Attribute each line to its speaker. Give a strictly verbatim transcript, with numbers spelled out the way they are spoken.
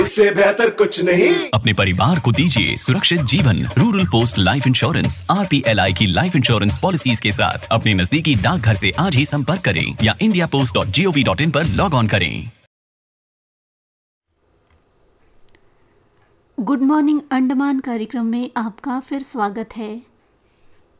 Speaker 1: इससे बेहतर कुछ नहीं।
Speaker 2: अपने परिवार को दीजिए सुरक्षित जीवन। Rural post life insurance R P L I की लाइफ इंश्योरेंस पॉलिसीज के साथ अपने नजदीकी डाकघर से आज ही संपर्क करें या India post dot G O V dot in पर लॉग ऑन करें।
Speaker 3: गुड मॉर्निंग अंडमान कार्यक्रम में आपका फिर स्वागत है।